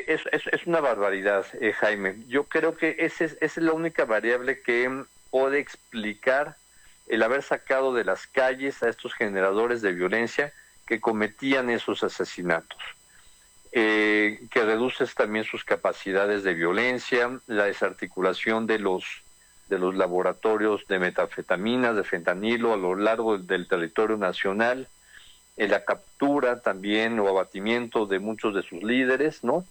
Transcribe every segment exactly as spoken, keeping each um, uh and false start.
que es, es, es una barbaridad, eh, Jaime. Yo creo que ese es, esa es la única variable que puede explicar el haber sacado de las calles a estos generadores de violencia que cometían esos asesinatos. Eh, que reduces también sus capacidades de violencia, la desarticulación de los de los laboratorios de metanfetaminas, de fentanilo a lo largo del territorio nacional, eh, la captura también o abatimiento de muchos de sus líderes, ¿no?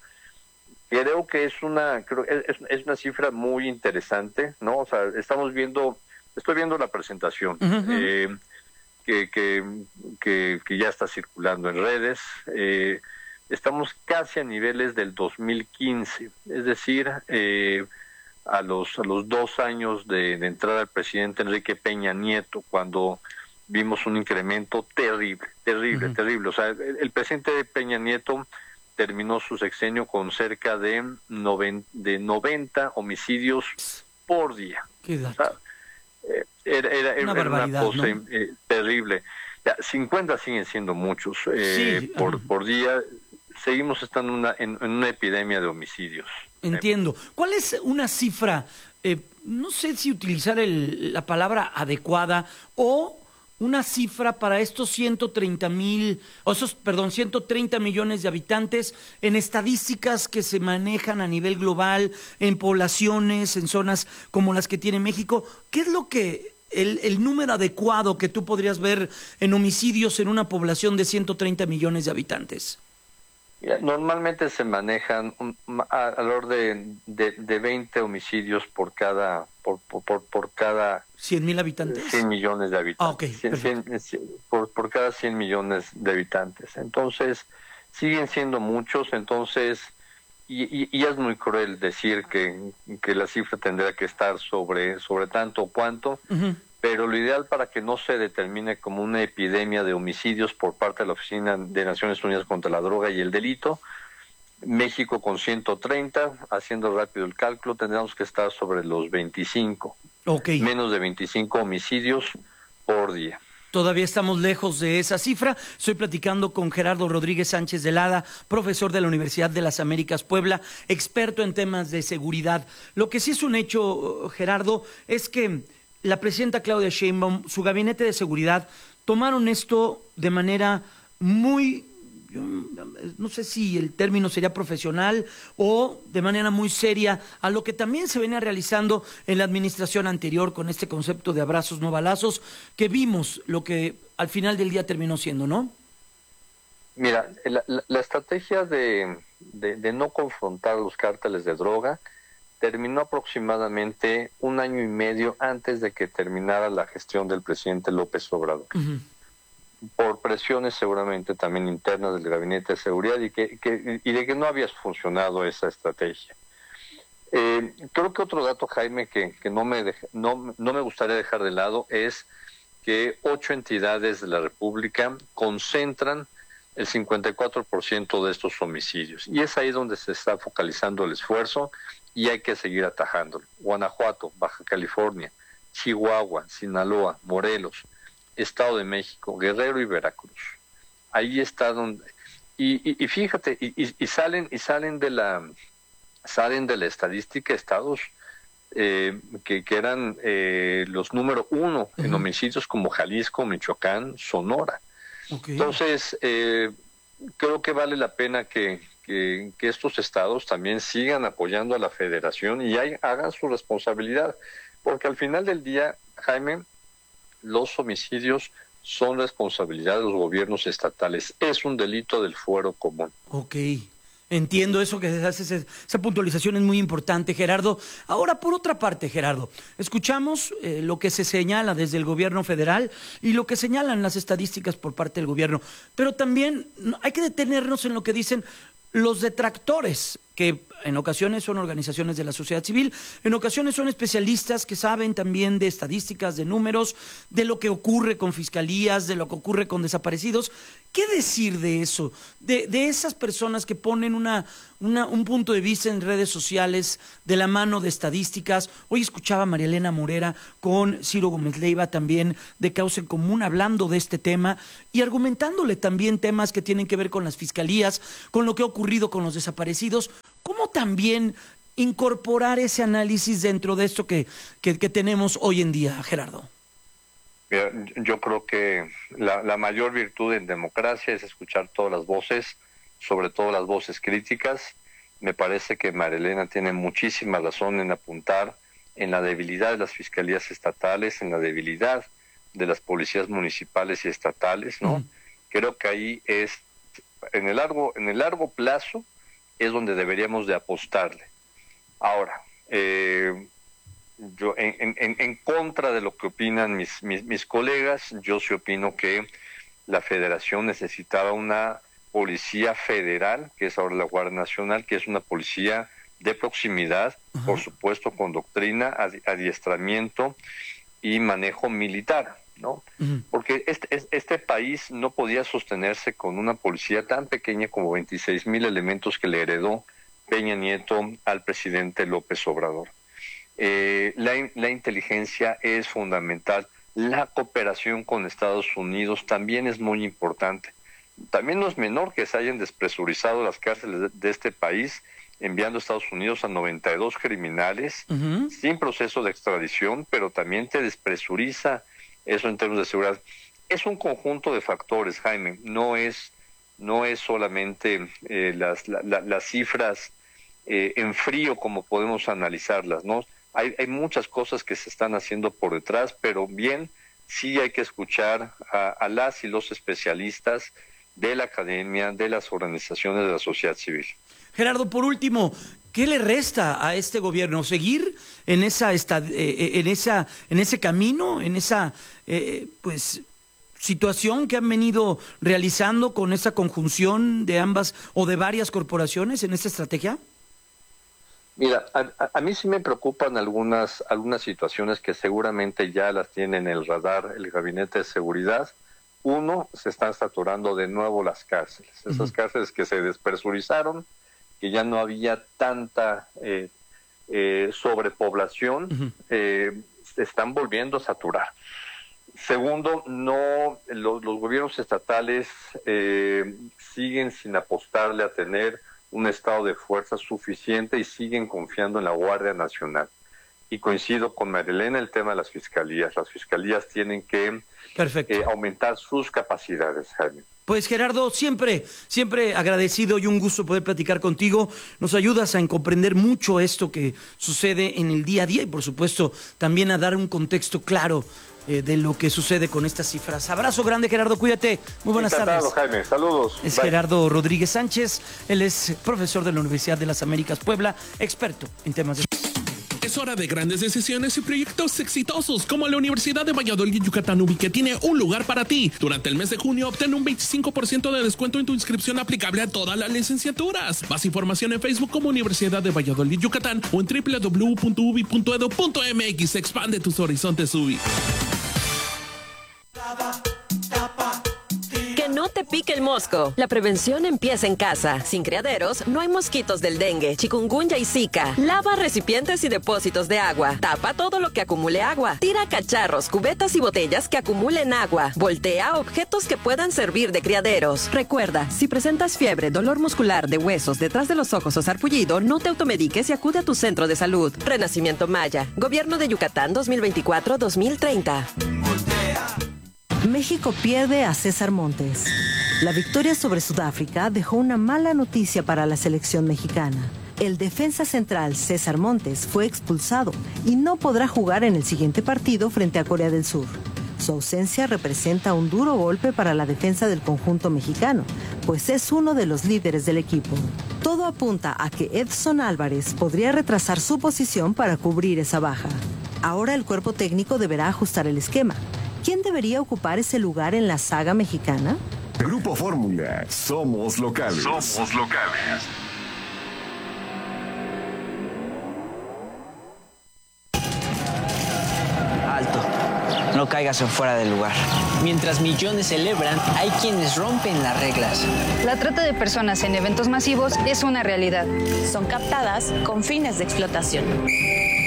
Creo que es una creo es, es una cifra muy interesante, ¿no? O sea, estamos viendo, estoy viendo la presentación uh-huh. eh, que, que que que ya está circulando en redes. Eh, Estamos casi a niveles del dos mil quince, es decir, eh, a los a los dos años de, de entrada del presidente Enrique Peña Nieto, cuando vimos un incremento terrible, terrible, uh-huh. terrible. O sea, el, el presidente Peña Nieto terminó su sexenio con cerca de, noven, de noventa homicidios por día. ¿Qué dato? O sea, eh, era, era, una, era una cosa, ¿no? eh, terrible. Ya, cincuenta siguen siendo muchos eh, sí, por, uh-huh. por día. Seguimos estando en una, en, en una epidemia de homicidios. Entiendo. ¿Cuál es una cifra, eh, no sé si utilizar el, la palabra adecuada, o una cifra para estos ciento treinta mil, o esos, perdón, ciento treinta millones de habitantes en estadísticas que se manejan a nivel global, en poblaciones, en zonas como las que tiene México? ¿Qué es lo que, el, el número adecuado que tú podrías ver en homicidios en una población de ciento treinta millones de habitantes? Normalmente se manejan un, alrededor de, de, de veinte homicidios por cada por por, por cada cien mil habitantes, cien millones de habitantes. Ah, okay, cien, cien, cien, por, por cada cien millones de habitantes. Entonces siguen siendo muchos. Entonces y, y, y es muy cruel decir que, que la cifra tendrá que estar sobre sobre tanto o cuánto. Uh-huh. Pero lo ideal para que no se determine como una epidemia de homicidios por parte de la Oficina de Naciones Unidas contra la Droga y el Delito, México con ciento treinta, haciendo rápido el cálculo, tendríamos que estar sobre los veinticinco. Okay. Menos de veinticinco homicidios por día. Todavía estamos lejos de esa cifra. Estoy platicando con Gerardo Rodríguez Sánchez de Lada, profesor de la Universidad de las Américas Puebla, experto en temas de seguridad. Lo que sí es un hecho, Gerardo, es que la presidenta Claudia Sheinbaum, su gabinete de seguridad, tomaron esto de manera muy, yo no sé si el término sería profesional o de manera muy seria, a lo que también se venía realizando en la administración anterior con este concepto de abrazos no balazos, que vimos lo que al final del día terminó siendo, ¿no? Mira, la, la, la estrategia de, de, de no confrontar los cárteles de droga terminó aproximadamente un año y medio antes de que terminara la gestión del presidente López Obrador. Uh-huh. Por presiones seguramente también internas del Gabinete de Seguridad y, que, que, y de que no había funcionado esa estrategia. Eh, creo que otro dato, Jaime, que, que no, me deja, no, no me gustaría dejar de lado es que ocho entidades de la República concentran el cincuenta y cuatro por ciento de estos homicidios. Y es ahí donde se está focalizando el esfuerzo y hay que seguir atajándolo. Guanajuato, Baja California, Chihuahua, Sinaloa, Morelos, Estado de México, Guerrero y Veracruz. Ahí está donde... Y, y, y fíjate, y, y, y salen y salen de la salen de la estadística estados eh, que, que eran eh, los número uno uh-huh. en homicidios como Jalisco, Michoacán, Sonora. Okay. Entonces, eh, creo que vale la pena que, que, que estos estados también sigan apoyando a la federación y hay, hagan su responsabilidad, porque al final del día, Jaime, los homicidios son responsabilidad de los gobiernos estatales. Es un delito del fuero común. Ok. Entiendo eso que haces, esa puntualización es muy importante, Gerardo. Ahora, por otra parte, Gerardo, escuchamos eh, lo que se señala desde el gobierno federal y lo que señalan las estadísticas por parte del gobierno, pero también hay que detenernos en lo que dicen los detractores, que en ocasiones son organizaciones de la sociedad civil, en ocasiones son especialistas que saben también de estadísticas, de números, de lo que ocurre con fiscalías, de lo que ocurre con desaparecidos. ¿Qué decir de eso? De, de esas personas que ponen una, una, un punto de vista en redes sociales de la mano de estadísticas. Hoy escuchaba a María Elena Morera con Ciro Gómez Leiva también de Causa en Común hablando de este tema y argumentándole también temas que tienen que ver con las fiscalías, con lo que ha ocurrido con los desaparecidos. ¿Cómo también incorporar ese análisis dentro de esto que, que, que tenemos hoy en día, Gerardo? Yo creo que la, la mayor virtud en democracia es escuchar todas las voces, sobre todo las voces críticas. Me parece que María Elena tiene muchísima razón en apuntar en la debilidad de las fiscalías estatales, en la debilidad de las policías municipales y estatales, ¿no? Mm. Creo que ahí es, en el largo, en el largo plazo, es donde deberíamos de apostarle. Ahora, eh, yo en, en, en contra de lo que opinan mis, mis, mis colegas, yo sí opino que la Federación necesitaba una policía federal, que es ahora la Guardia Nacional, que es una policía de proximidad, uh-huh. por supuesto con doctrina, adiestramiento y manejo militar, ¿no? Uh-huh. Porque este, este país no podía sostenerse con una policía tan pequeña como veintiséis mil elementos que le heredó Peña Nieto al presidente López Obrador. Eh, la, la inteligencia es fundamental. La cooperación con Estados Unidos también es muy importante. También no es menor que se hayan despresurizado las cárceles de, de este país, enviando a Estados Unidos a noventa y dos criminales uh-huh. sin proceso de extradición, pero también te despresuriza eso en términos de seguridad. Es un conjunto de factores, Jaime, no es, no es solamente eh, las, la, la, las cifras eh, en frío como podemos analizarlas, ¿no? Hay, hay muchas cosas que se están haciendo por detrás, pero bien, sí hay que escuchar a, a las y los especialistas de la academia, de las organizaciones de la sociedad civil. Gerardo, por último, ¿qué le resta a este gobierno? ¿Seguir en esa esta, eh, en esa en ese camino, en esa eh, pues situación que han venido realizando con esa conjunción de ambas o de varias corporaciones en esta estrategia? Mira, a, a mí sí me preocupan algunas algunas situaciones que seguramente ya las tiene en el radar el Gabinete de Seguridad. Uno, se están saturando de nuevo las cárceles, esas uh-huh. cárceles que se despresurizaron, que ya no había tanta eh, eh, sobrepoblación, uh-huh. eh, se están volviendo a saturar. Segundo, no los, los gobiernos estatales eh, siguen sin apostarle a tener un estado de fuerza suficiente y siguen confiando en la Guardia Nacional. Y coincido con María Elena el tema de las fiscalías. Las fiscalías tienen que eh, aumentar sus capacidades, Jaime. Pues Gerardo, siempre, siempre agradecido y un gusto poder platicar contigo. Nos ayudas a comprender mucho esto que sucede en el día a día y por supuesto también a dar un contexto claro eh, de lo que sucede con estas cifras. Abrazo grande, Gerardo, cuídate. Muy buenas Encantado, tardes. Jaime, saludos. Es Bye. Gerardo Rodríguez Sánchez, él es profesor de la Universidad de las Américas Puebla, experto en temas de... Es hora de grandes decisiones y proyectos exitosos como la Universidad de Valladolid Yucatán U B I, que tiene un lugar para ti. Durante el mes de junio obtén un veinticinco por ciento de descuento en tu inscripción aplicable a todas las licenciaturas. Más información en Facebook como Universidad de Valladolid Yucatán o en doble u doble u doble u punto u b i punto e d u punto m x. Expande tus horizontes, U B I. No te pique el mosco. La prevención empieza en casa. Sin criaderos, no hay mosquitos del dengue, chikungunya y zika. Lava recipientes y depósitos de agua. Tapa todo lo que acumule agua. Tira cacharros, cubetas y botellas que acumulen agua. Voltea objetos que puedan servir de criaderos. Recuerda, si presentas fiebre, dolor muscular de huesos detrás de los ojos o sarpullido, no te automediques y acude a tu centro de salud. Renacimiento Maya. Gobierno de Yucatán dos mil veinticuatro a dos mil treinta. México pierde a César Montes. La victoria sobre Sudáfrica dejó una mala noticia para la selección mexicana. El defensa central César Montes fue expulsado y no podrá jugar en el siguiente partido frente a Corea del Sur. Su ausencia representa un duro golpe para la defensa del conjunto mexicano, pues es uno de los líderes del equipo. Todo apunta a que Edson Álvarez podría retrasar su posición para cubrir esa baja. Ahora el cuerpo técnico deberá ajustar el esquema. ¿Quién debería ocupar ese lugar en la saga mexicana? Grupo Fórmula, somos locales. Somos locales. Alto, no caigas en fuera del lugar. Mientras millones celebran, hay quienes rompen las reglas. La trata de personas en eventos masivos es una realidad. Son captadas con fines de explotación.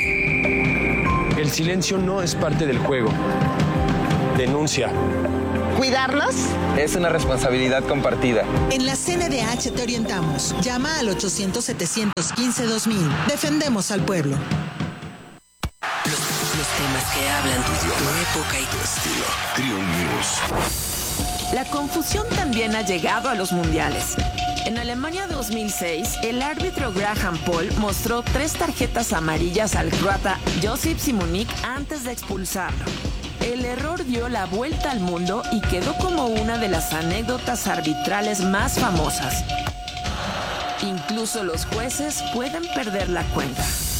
El silencio no es parte del juego. Denuncia. ¿Cuidarnos? Es una responsabilidad compartida. En la C N D H te orientamos. Llama al ochocientos, setecientos quince, dos mil. Defendemos al pueblo. Los, los temas que hablan tu idioma, tu época y tu estilo. Trio News. La confusión también ha llegado a los mundiales. En Alemania dos mil seis, el árbitro Graham Poll mostró tres tarjetas amarillas al croata Josip Simonik antes de expulsarlo. El error dio la vuelta al mundo y quedó como una de las anécdotas arbitrales más famosas. Incluso los jueces pueden perder la cuenta.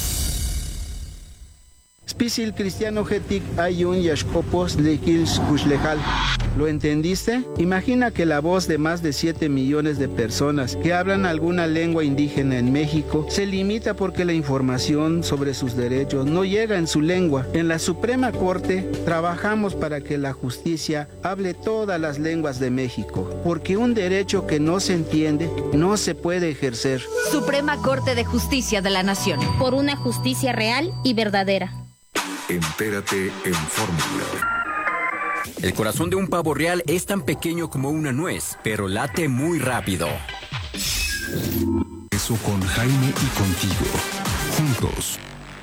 Spisil cristiano getik ayun yashkopos lekils kushlejal. ¿Lo entendiste? Imagina que la voz de más de siete millones de personas que hablan alguna lengua indígena en México se limita porque la información sobre sus derechos no llega en su lengua. En la Suprema Corte trabajamos para que la justicia hable todas las lenguas de México, porque un derecho que no se entiende no se puede ejercer. Suprema Corte de Justicia de la Nación. Por una justicia real y verdadera. Entérate en Fórmula. El corazón de un pavo real es tan pequeño como una nuez, pero late muy rápido. Eso con Jaime y contigo. Juntos.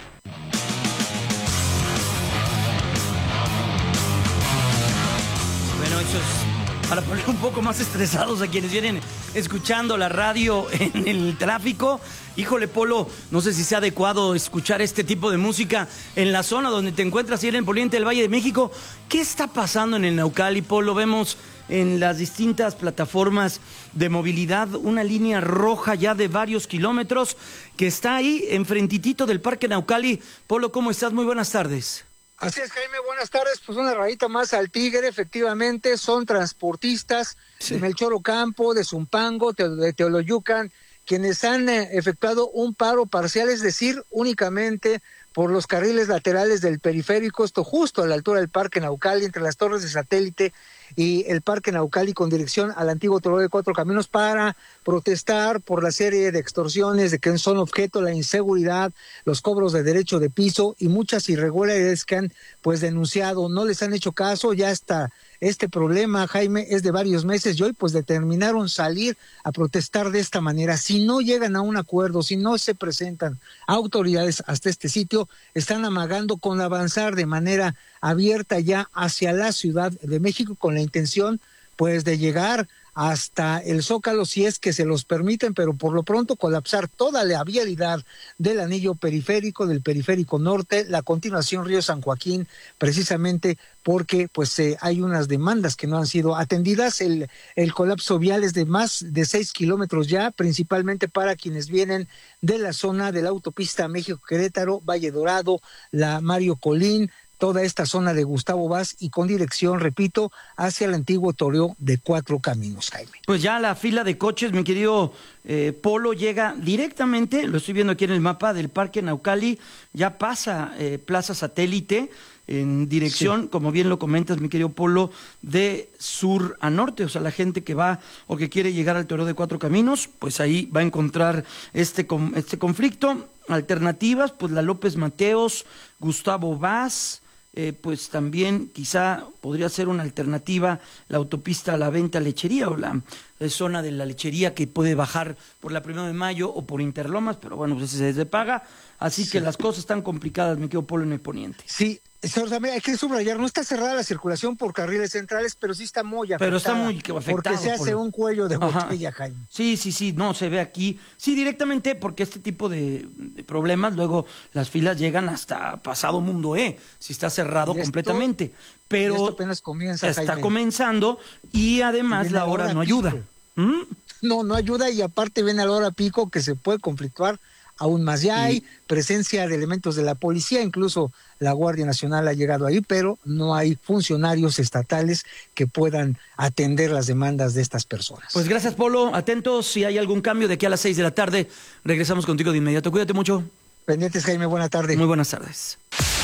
Bueno, eso es para poner un poco más estresados a quienes vienen escuchando la radio en el tráfico. Híjole, Polo, no sé si sea adecuado escuchar este tipo de música en la zona donde te encuentras, y en el poniente del Valle de México. ¿Qué está pasando en el Naucali, Polo? Vemos en las distintas plataformas de movilidad una línea roja ya de varios kilómetros que está ahí enfrentitito del Parque Naucali. Polo, ¿cómo estás? Muy buenas tardes. Así es, Jaime, buenas tardes. Pues una rayita más al tigre, efectivamente, son transportistas sí. de Melchor Ocampo, de Zumpango, de Teoloyucan, quienes han eh, efectuado un paro parcial, es decir, únicamente por los carriles laterales del periférico, esto justo a la altura del Parque Naucali, entre las torres de satélite y el Parque Naucali, con dirección al antiguo Toreo de Cuatro Caminos, para protestar por la serie de extorsiones de que son objeto la inseguridad, los cobros de derecho de piso y muchas irregularidades que han pues denunciado. No les han hecho caso, ya está. Este problema, Jaime, es de varios meses y hoy pues determinaron salir a protestar de esta manera. Si no llegan a un acuerdo, si no se presentan autoridades hasta este sitio, están amagando con avanzar de manera abierta ya hacia la Ciudad de México con la intención pues de llegar hasta el Zócalo si es que se los permiten, pero por lo pronto colapsar toda la vialidad del anillo periférico, del periférico norte, la continuación Río San Joaquín, precisamente porque pues eh, hay unas demandas que no han sido atendidas. El, el colapso vial es de más de seis kilómetros ya, principalmente para quienes vienen de la zona de la autopista México-Querétaro, Valle Dorado, la Mario Colín, toda esta zona de Gustavo Vaz y con dirección, repito, hacia el antiguo Toreo de Cuatro Caminos, Jaime. Pues ya la fila de coches, mi querido eh, Polo, llega directamente, lo estoy viendo aquí en el mapa del Parque Naucali, ya pasa eh, Plaza Satélite en dirección, sí. como bien lo comentas, mi querido Polo, de sur a norte, o sea, la gente que va o que quiere llegar al Toreo de Cuatro Caminos, pues ahí va a encontrar este, este conflicto. Alternativas, pues la López Mateos, Gustavo Vaz, Eh, pues también quizá podría ser una alternativa la autopista a la Venta Lechería o la eh, zona de la lechería que puede bajar por la Primero de Mayo o por Interlomas, pero bueno, pues ese se paga, así sí. que las cosas están complicadas, me quedo Polo, en el poniente. Sí, hay que subrayar, no está cerrada la circulación por carriles centrales, pero sí está muy afectada. Pero está muy afectado. Porque se hace Polo. un cuello de botella, Ajá. Jaime. Sí, sí, sí, no, se ve aquí. Sí, directamente, porque este tipo de, de problemas, luego las filas llegan hasta pasado mundo E, si está cerrado esto, completamente. Pero esto apenas comienza, está Jaime. comenzando y además la hora, hora no pico. ayuda. ¿Mm? No, no ayuda y aparte viene a la hora pico que se puede conflictuar aún más. Ya hay presencia de elementos de la policía, incluso la Guardia Nacional ha llegado ahí, pero no hay funcionarios estatales que puedan atender las demandas de estas personas. Pues gracias, Polo. Atentos, si hay algún cambio de aquí a las seis de la tarde, regresamos contigo de inmediato. Cuídate mucho. Pendientes, Jaime, buena tarde. Muy buenas tardes.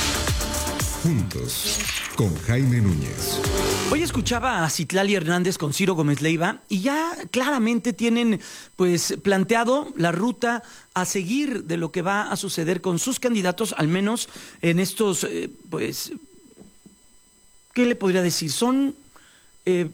Juntos, con Jaime Núñez. Hoy escuchaba a Citlali Hernández con Ciro Gómez Leiva y ya claramente tienen pues planteado la ruta a seguir de lo que va a suceder con sus candidatos, al menos en estos, eh, pues, ¿qué le podría decir? Son eh,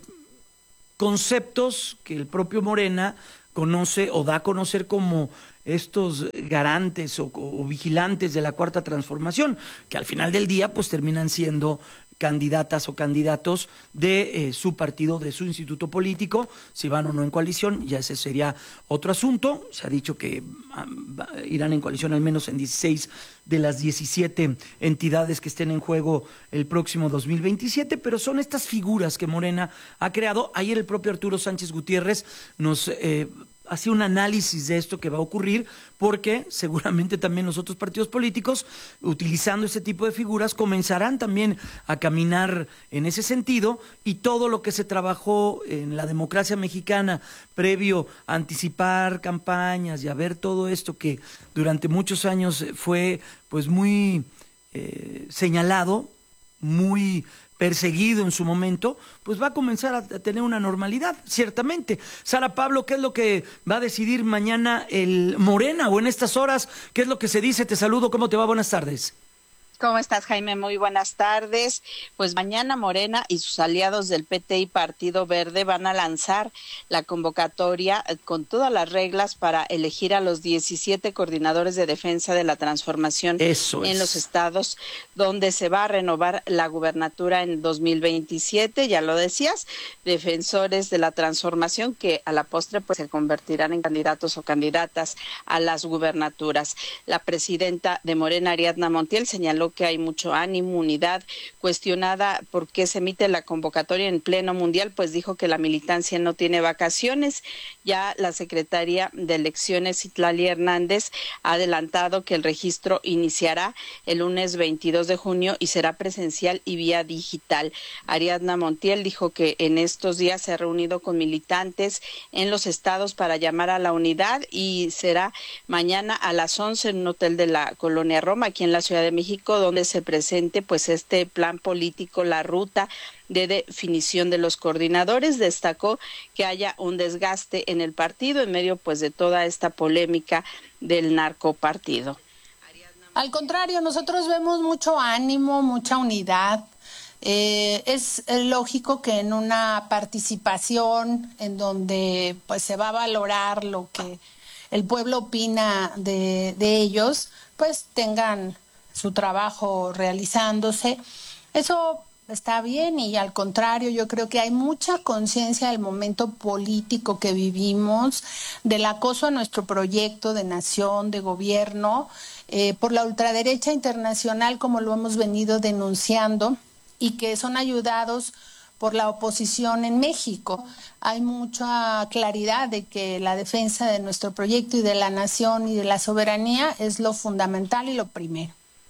conceptos que el propio Morena conoce o da a conocer como estos garantes o, o vigilantes de la Cuarta Transformación, que al final del día pues terminan siendo candidatas o candidatos de eh, su partido, de su instituto político, si van o no en coalición, ya ese sería otro asunto. Se ha dicho que um, irán en coalición al menos en dieciséis de las diecisiete entidades que estén en juego el próximo dos mil veintisiete, pero son estas figuras que Morena ha creado. Ayer el propio Arturo Sánchez Gutiérrez nos eh, hacía un análisis de esto que va a ocurrir, porque seguramente también los otros partidos políticos, utilizando este tipo de figuras, comenzarán también a caminar en ese sentido, y todo lo que se trabajó en la democracia mexicana previo a anticipar campañas y a ver todo esto que durante muchos años fue pues muy eh, señalado, muy perseguido en su momento, pues va a comenzar a tener una normalidad, ciertamente. Sara Pablo, ¿qué es lo que va a decidir mañana el Morena o en estas horas? ¿Qué es lo que se dice? Te saludo, ¿cómo te va? Buenas tardes. ¿Cómo estás, Jaime? Muy buenas tardes. Pues mañana Morena y sus aliados del P T y Partido Verde van a lanzar la convocatoria con todas las reglas para elegir a los diecisiete coordinadores de defensa de la transformación Eso es. en los estados donde se va a renovar la gubernatura en dos mil veintisiete. Ya lo decías, defensores de la transformación que a la postre pues se convertirán en candidatos o candidatas a las gubernaturas. La presidenta de Morena, Ariadna Montiel, señaló que hay mucho ánimo, unidad. Cuestionada por qué se emite la convocatoria en pleno mundial, pues dijo que la militancia no tiene vacaciones. Ya la secretaria de Elecciones, Citlali Hernández, ha adelantado que el registro iniciará el lunes veintidós de junio y será presencial y vía digital. Ariadna Montiel dijo que en estos días se ha reunido con militantes en los estados para llamar a la unidad, y será mañana a las once en un hotel de la Colonia Roma, aquí en la Ciudad de México, donde se presente pues este plan político, la ruta de definición de los coordinadores. Destacó que haya un desgaste en el partido en medio pues de toda esta polémica del narcopartido. Al contrario, nosotros vemos mucho ánimo, mucha unidad. Eh, es lógico que en una participación en donde pues se va a valorar lo que el pueblo opina de, de ellos, pues tengan su trabajo realizándose. Eso está bien, y al contrario, yo creo que hay mucha conciencia del momento político que vivimos, del acoso a nuestro proyecto de nación, de gobierno, eh, por la ultraderecha internacional, como lo hemos venido denunciando, y que son ayudados por la oposición en México. Hay mucha claridad de que la defensa de nuestro proyecto y de la nación y de la soberanía es lo fundamental y lo primero.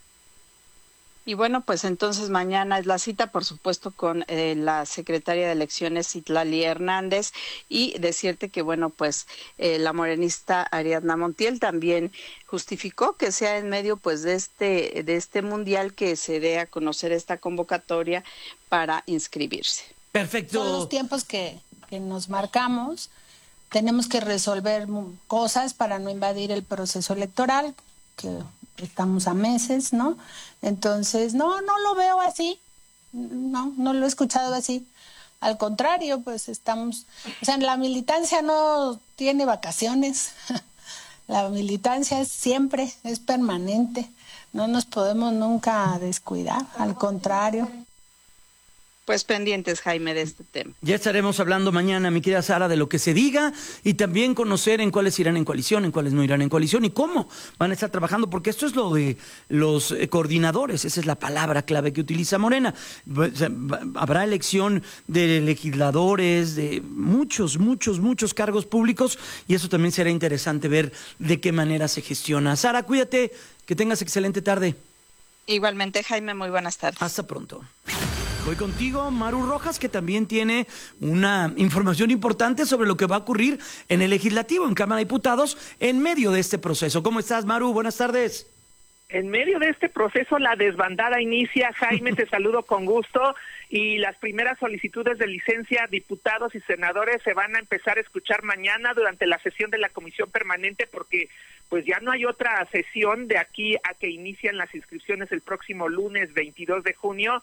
Y bueno, pues entonces mañana es la cita, por supuesto, con eh, la secretaria de Elecciones, Citlali Hernández, y decirte que, bueno, pues eh, la morenista Ariadna Montiel también justificó que sea en medio pues de este de este mundial que se dé a conocer esta convocatoria para inscribirse. Perfecto. Son los tiempos que, que nos marcamos. Tenemos que resolver cosas para no invadir el proceso electoral, que estamos a meses, ¿no? Entonces, no, no lo veo así, no, no lo he escuchado así. Al contrario, pues estamos, o sea, la militancia no tiene vacaciones, la militancia es siempre, es permanente, no nos podemos nunca descuidar, al contrario. Pues pendientes, Jaime, de este tema. Ya estaremos hablando mañana, mi querida Sara, de lo que se diga, y también conocer en cuáles irán en coalición, en cuáles no irán en coalición y cómo van a estar trabajando, porque esto es lo de los eh, coordinadores, esa es la palabra clave que utiliza Morena. Habrá elección de legisladores, de muchos, muchos, muchos cargos públicos, y eso también será interesante ver de qué manera se gestiona. Sara, cuídate, que tengas excelente tarde. Igualmente, Jaime, muy buenas tardes. Hasta pronto. Voy contigo, Maru Rojas, que también tiene una información importante sobre lo que va a ocurrir en el Legislativo, en Cámara de Diputados, en medio de este proceso. ¿Cómo estás, Maru? Buenas tardes. En medio de este proceso, la desbandada inicia. Jaime, te saludo con gusto. Y las primeras solicitudes de licencia a diputados y senadores se van a empezar a escuchar mañana durante la sesión de la Comisión Permanente, porque pues ya no hay otra sesión de aquí a que inician las inscripciones el próximo lunes veintidós de junio.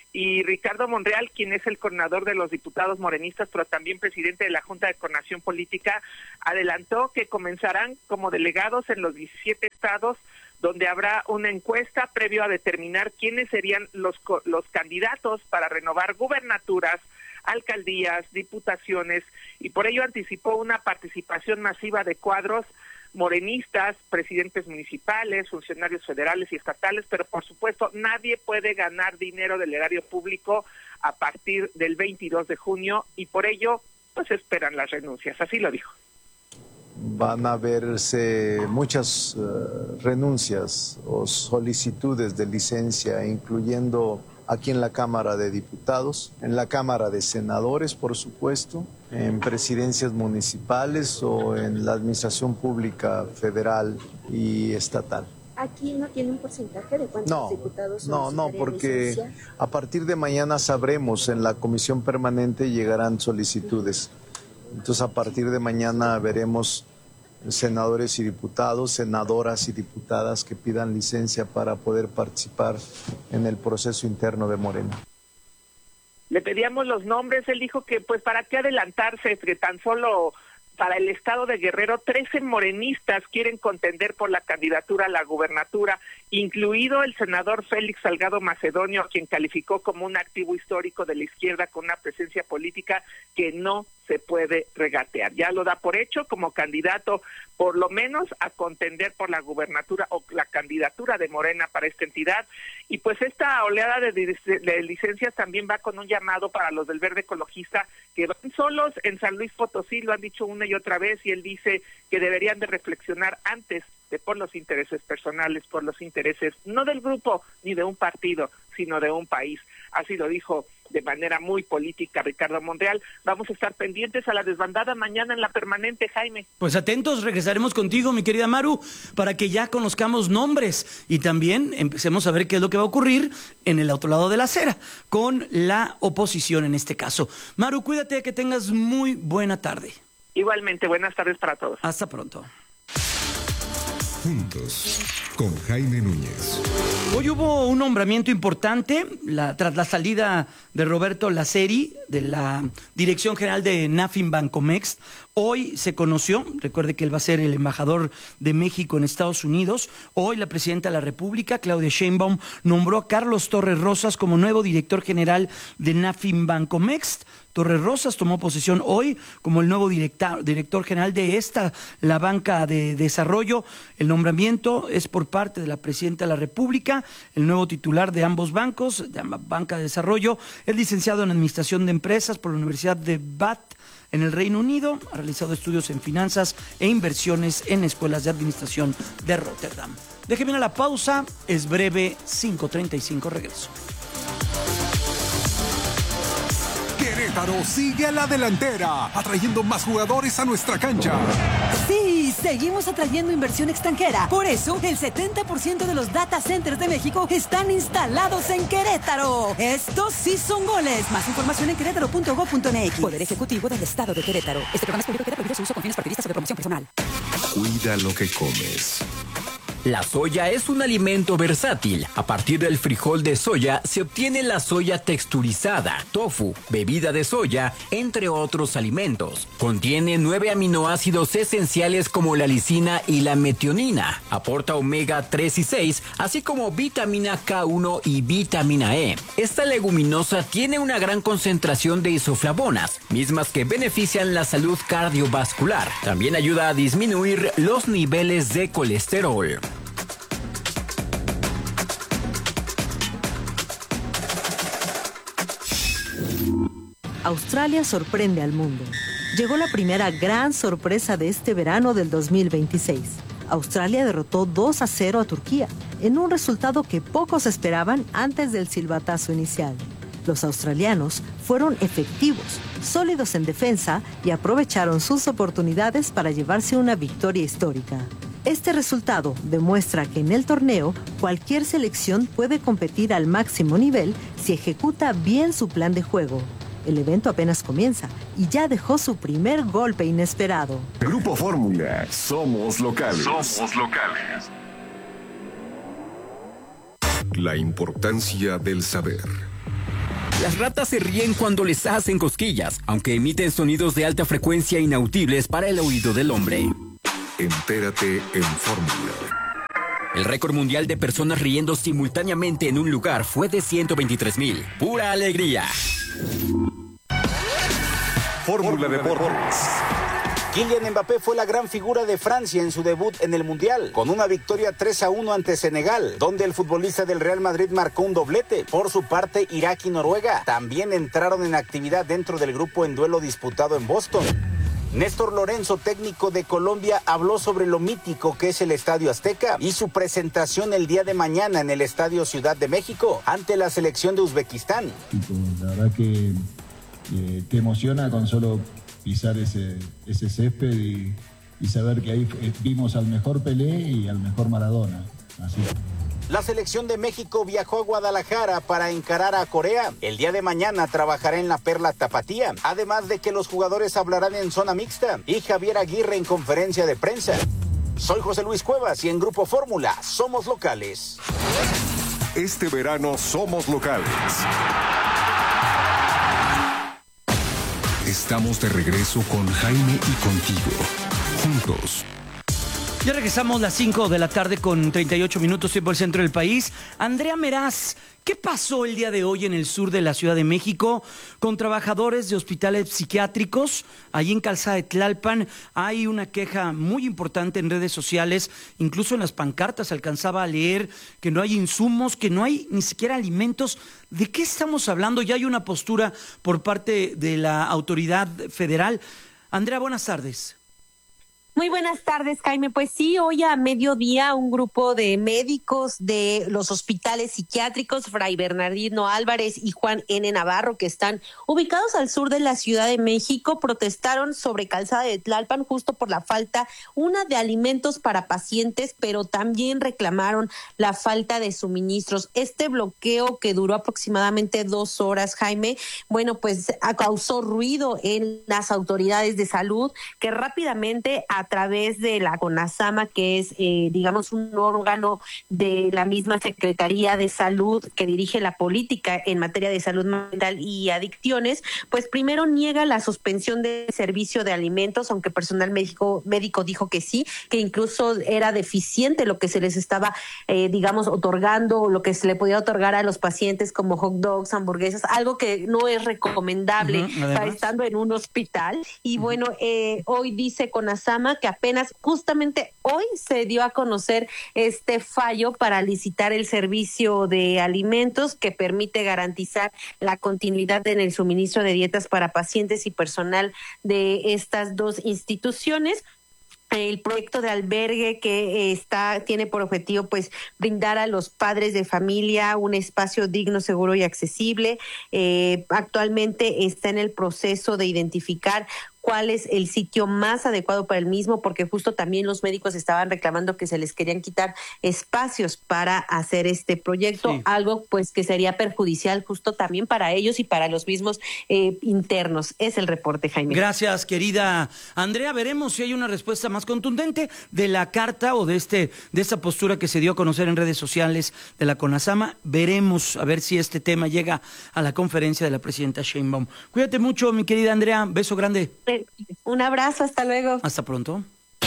Y Ricardo Monreal, quien es el coordinador de los diputados morenistas, pero también presidente de la Junta de Coordinación Política, adelantó que comenzarán como delegados en los diecisiete estados, donde habrá una encuesta previo a determinar quiénes serían los, los candidatos para renovar gubernaturas, alcaldías, diputaciones, y por ello anticipó una participación masiva de cuadros morenistas, presidentes municipales, funcionarios federales y estatales, pero por supuesto nadie puede ganar dinero del erario público a partir del veintidós de junio y por ello pues esperan las renuncias, así lo dijo. Van a verse muchas uh, renuncias o solicitudes de licencia, incluyendo aquí en la Cámara de Diputados, en la Cámara de Senadores, por supuesto, en presidencias municipales o en la administración pública federal y estatal. ¿Aquí no tiene un porcentaje de cuántos no, diputados son? No, no, porque licencia? A partir de mañana sabremos, en la comisión permanente llegarán solicitudes. Entonces, a partir de mañana veremos senadores y diputados, senadoras y diputadas que pidan licencia para poder participar en el proceso interno de Morena. Le pedíamos los nombres, él dijo que pues para qué adelantarse, que tan solo para el estado de Guerrero trece morenistas quieren contender por la candidatura a la gubernatura, incluido el senador Félix Salgado Macedonio, quien calificó como un activo histórico de la izquierda con una presencia política que no se puede regatear. Ya lo da por hecho como candidato, por lo menos a contender por la gubernatura o la candidatura de Morena para esta entidad. Y pues esta oleada de, de, de licencias también va con un llamado para los del Verde Ecologista que van solos en San Luis Potosí, lo han dicho una y otra vez, y él dice que deberían de reflexionar antes de por los intereses personales, por los intereses no del grupo ni de un partido, sino de un país. Así lo dijo de manera muy política Ricardo Monreal. Vamos a estar pendientes a la desbandada mañana en la permanente, Jaime. Pues atentos, regresaremos contigo, mi querida Maru, para que ya conozcamos nombres y también empecemos a ver qué es lo que va a ocurrir en el otro lado de la acera, con la oposición en este caso. Maru, cuídate, que tengas muy buena tarde. Igualmente, buenas tardes para todos. Hasta pronto. Juntos, con Jaime Núñez. Hoy hubo un nombramiento importante la, tras la salida de Roberto Laceri de la Dirección General de Nafin Bancomext. Hoy se conoció, recuerde que él va a ser el embajador de México en Estados Unidos. Hoy la presidenta de la República, Claudia Sheinbaum, nombró a Carlos Torres Rosas como nuevo director general de Nafin Bancomext. Torres Rosas tomó posesión hoy como el nuevo director, director general de esta, la banca de desarrollo. El nombramiento es por parte de la presidenta de la República. El nuevo titular de ambos bancos, de ambas banca de desarrollo, es licenciado en Administración de Empresas por la Universidad de Bath en el Reino Unido. Ha realizado estudios en finanzas e inversiones en escuelas de administración de Rotterdam. Déjeme a la pausa, es breve, cinco treinta y cinco, regreso. Querétaro sigue a la delantera, atrayendo más jugadores a nuestra cancha. Sí, seguimos atrayendo inversión extranjera. Por eso, el setenta por ciento de los data centers de México están instalados en Querétaro. Estos sí son goles. Más información en querétaro punto gob punto m x. Poder Ejecutivo del Estado de Querétaro. Este programa es público y queda prohibido su uso con fines partidistas o de promoción personal. Cuida lo que comes. La soya es un alimento versátil. A partir del frijol de soya se obtiene la soya texturizada, tofu, bebida de soya, entre otros alimentos. Contiene nueve aminoácidos esenciales como la lisina y la metionina. Aporta omega tres y seis, así como vitamina K uno y vitamina E. Esta leguminosa tiene una gran concentración de isoflavonas, mismas que benefician la salud cardiovascular. También ayuda a disminuir los niveles de colesterol. Australia sorprende al mundo. Llegó la primera gran sorpresa de este verano del dos mil veintiséis. Australia derrotó dos a cero a Turquía, en un resultado que pocos esperaban antes del silbatazo inicial. Los australianos fueron efectivos, sólidos en defensa y aprovecharon sus oportunidades para llevarse una victoria histórica. Este resultado demuestra que en el torneo cualquier selección puede competir al máximo nivel si ejecuta bien su plan de juego. El evento apenas comienza y ya dejó su primer golpe inesperado. Grupo Fórmula, somos locales. Somos locales. La importancia del saber. Las ratas se ríen cuando les hacen cosquillas, aunque emiten sonidos de alta frecuencia inaudibles para el oído del hombre. Entérate en Fórmula. El récord mundial de personas riendo simultáneamente en un lugar fue de ciento veintitrés mil. ¡Pura alegría! Fórmula Deportes. Kylian Mbappé fue la gran figura de Francia en su debut en el Mundial, con una victoria tres a uno ante Senegal, donde el futbolista del Real Madrid marcó un doblete. Por su parte, Irak y Noruega también entraron en actividad dentro del grupo en duelo disputado en Boston. Néstor Lorenzo, técnico de Colombia, habló sobre lo mítico que es el Estadio Azteca y su presentación el día de mañana en el Estadio Ciudad de México ante la selección de Uzbekistán. La verdad que, eh, te emociona con solo pisar ese, ese césped y, y saber que ahí vimos al mejor Pelé y al mejor Maradona. Así. La selección de México viajó a Guadalajara para encarar a Corea. El día de mañana trabajará en la Perla Tapatía, además de que los jugadores hablarán en zona mixta y Javier Aguirre en conferencia de prensa. Soy José Luis Cuevas y en Grupo Fórmula somos locales. Este verano somos locales. Estamos de regreso con Jaime y contigo. Juntos. Ya regresamos las cinco de la tarde con treinta y ocho minutos tiempo del centro del país. Andrea Meraz, ¿qué pasó el día de hoy en el sur de la Ciudad de México con trabajadores de hospitales psiquiátricos? Allí en Calzada de Tlalpan hay una queja muy importante en redes sociales, incluso en las pancartas alcanzaba a leer que no hay insumos, que no hay ni siquiera alimentos. ¿De qué estamos hablando? Ya hay una postura por parte de la autoridad federal. Andrea, buenas tardes. Muy buenas tardes, Jaime. Pues sí, hoy a mediodía un grupo de médicos de los hospitales psiquiátricos Fray Bernardino Álvarez y Juan N. Navarro, que están ubicados al sur de la Ciudad de México, protestaron sobre Calzada de Tlalpan justo por la falta, una, de alimentos para pacientes, pero también reclamaron la falta de suministros. Este bloqueo, que duró aproximadamente dos horas, Jaime, bueno, pues causó ruido en las autoridades de salud, que rápidamente a través de la CONASAMA, que es, eh, digamos, un órgano de la misma Secretaría de Salud que dirige la política en materia de salud mental y adicciones, pues primero niega la suspensión del servicio de alimentos, aunque personal médico, médico dijo que sí, que incluso era deficiente lo que se les estaba, eh, digamos, otorgando, lo que se le podía otorgar a los pacientes como hot dogs, hamburguesas, algo que no es recomendable, uh-huh, para estando en un hospital. Y uh-huh. bueno, eh, hoy dice CONASAMA que apenas justamente hoy se dio a conocer este fallo para licitar el servicio de alimentos que permite garantizar la continuidad en el suministro de dietas para pacientes y personal de estas dos instituciones. El proyecto de albergue que está tiene por objetivo pues brindar a los padres de familia un espacio digno, seguro y accesible. Eh, actualmente está en el proceso de identificar cuál es el sitio más adecuado para el mismo, porque justo también los médicos estaban reclamando que se les querían quitar espacios para hacer este proyecto, sí. algo pues que sería perjudicial justo también para ellos y para los mismos eh, internos. Es el reporte, Jaime. Gracias, querida Andrea. Veremos si hay una respuesta más contundente de la carta o de este de esta postura que se dio a conocer en redes sociales de la CONASAMA. Veremos a ver si este tema llega a la conferencia de la presidenta Sheinbaum. Cuídate mucho, mi querida Andrea. Beso grande. Un abrazo, hasta luego. Hasta pronto.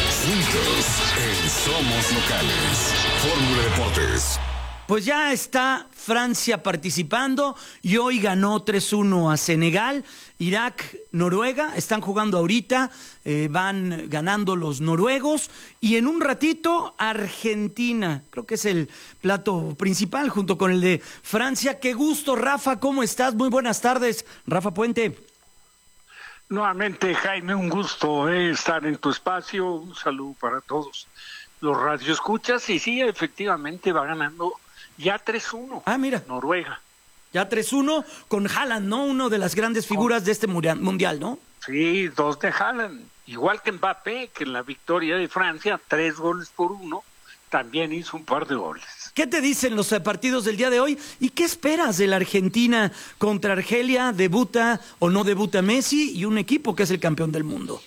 Juntos en Somos Locales. Fórmula Deportes. Pues ya está Francia participando y hoy ganó tres uno a Senegal. Irak, Noruega, están jugando ahorita, eh, van ganando los noruegos. Y en un ratito, Argentina. Creo que es el plato principal junto con el de Francia. Qué gusto, Rafa, ¿cómo estás? Muy buenas tardes, Rafa Puente. Nuevamente, Jaime, un gusto eh, estar en tu espacio. Un saludo para todos los radioescuchas. Y sí, efectivamente va ganando ya tres uno. Ah, mira. Noruega. Ya tres uno con Haaland, ¿no? Uno de las grandes figuras de este mundial, ¿no? Sí, dos de Haaland. Igual que Mbappé, que en la victoria de Francia, tres goles por uno, también hizo un par de goles. ¿Qué te dicen los partidos del día de hoy? ¿Y qué esperas de la Argentina contra Argelia? ¿Debuta o no debuta Messi? Y un equipo que es el campeón del mundo.